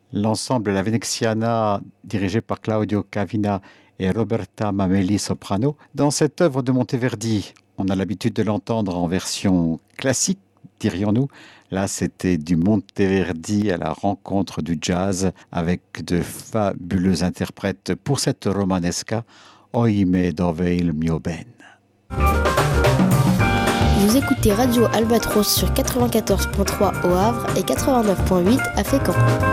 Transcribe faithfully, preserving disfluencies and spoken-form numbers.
L'ensemble La Veneziana, dirigé par Claudio Cavina et Roberta Mameli soprano. Dans cette œuvre de Monteverdi, on a l'habitude de l'entendre en version classique, dirions-nous. Là, c'était du Monteverdi à la rencontre du jazz avec de fabuleux interprètes pour cette romanesca, Oime dove il mio ben. Vous écoutez Radio Albatros sur quatre-vingt-quatorze virgule trois au Havre et quatre-vingt-neuf virgule huit à Fécamp.